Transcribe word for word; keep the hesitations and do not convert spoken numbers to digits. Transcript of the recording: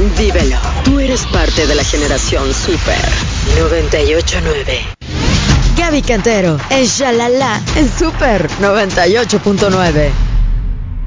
Vívelo. Tú eres parte de la generación Super noventa y ocho punto nueve. Gaby Cantero en Shalala en Super noventa y ocho punto nueve.